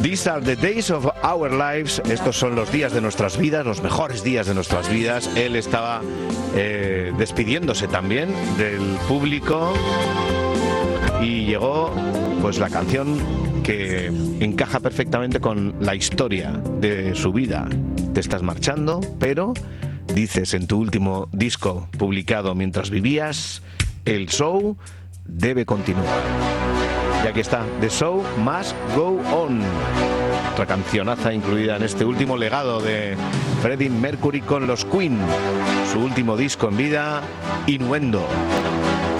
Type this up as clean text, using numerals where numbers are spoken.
These are the days of our lives. Estos son los días de nuestras vidas, los mejores días de nuestras vidas. Él estaba despidiéndose también del público y llegó pues la canción que encaja perfectamente con la historia de su vida. Te estás marchando, pero dices en tu último disco publicado mientras vivías, el show debe continuar. Y aquí está, The Show Must Go On. Otra cancionaza incluida en este último legado de Freddie Mercury con los Queen. Su último disco en vida, Innuendo.